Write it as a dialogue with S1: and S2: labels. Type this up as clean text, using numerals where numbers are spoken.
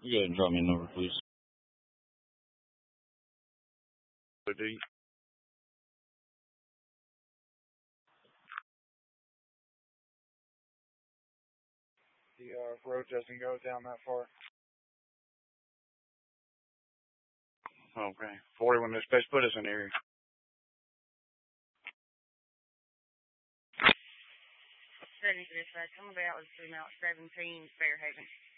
S1: You go ahead and drop me a number, please. Do you?
S2: The road doesn't go down that far.
S1: Okay. 40 when they're supposed to put us in here.
S3: Dispatch. I'm about with 17 Fairhaven.